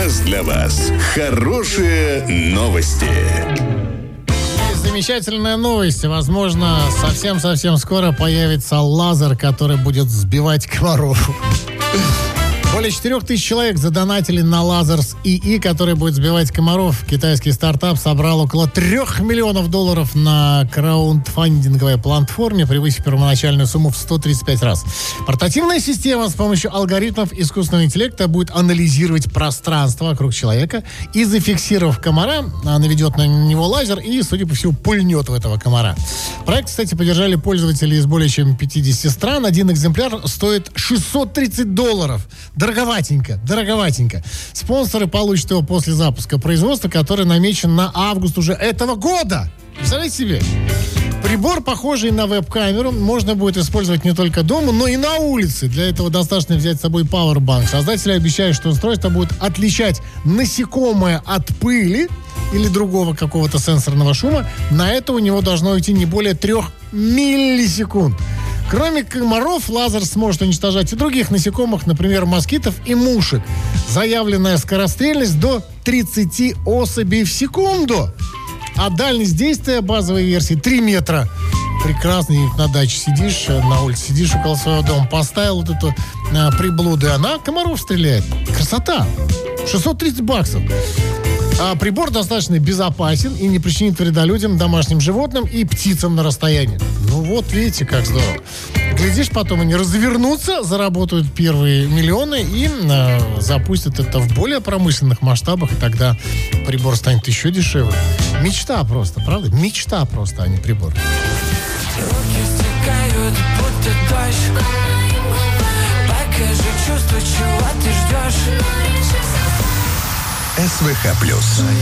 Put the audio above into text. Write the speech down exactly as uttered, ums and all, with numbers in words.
раз для вас хорошие новости. Замечательная новость. Возможно, совсем-совсем скоро появится лазер, который будет сбивать комаров. Более четырех тысяч человек задонатили на лазер с ИИ, который будет сбивать комаров. Китайский стартап собрал около трех миллионов долларов на краундфандинговой платформе, превысив первоначальную сумму в сто тридцать пять раз. Портативная система с помощью алгоритмов искусственного интеллекта будет анализировать пространство вокруг человека и, зафиксировав комара, наведет на него лазер и, судя по всему, пульнет в этого комара. Проект, кстати, поддержали пользователи из более чем пятидесяти стран. Один экземпляр стоит шестьсот тридцать долларов. Дороговатенько, дороговатенько. Спонсоры получат его после запуска производства, который намечен на август уже этого года. Представляете себе? Прибор, похожий на веб-камеру, можно будет использовать не только дома, но и на улице. Для этого достаточно взять с собой пауэрбанк. Создатели обещают, что устройство будет отличать насекомое от пыли или другого какого-то сенсорного шума. На это у него должно уйти не более трех миллисекунд. Кроме комаров, лазер сможет уничтожать и других насекомых, например, москитов и мушек. Заявленная скорострельность до тридцати особей в секунду. А дальность действия базовой версии три метра. Прекрасно, на даче сидишь, на улице сидишь около своего дома, поставил вот эту а, приблуду, и она комаров стреляет. Красота! шестьсот тридцать баксов. А прибор достаточно безопасен и не причинит вреда людям, домашним животным и птицам на расстоянии. Ну вот, видите, как здорово. Глядишь, потом они развернутся, заработают первые миллионы и э, запустят это в более промышленных масштабах, и тогда прибор станет еще дешевле. Мечта просто, правда? Мечта просто, а не прибор. Руки стекают, будто дождь. Покажи чувства, чего ты ждешь. СВХ плюс.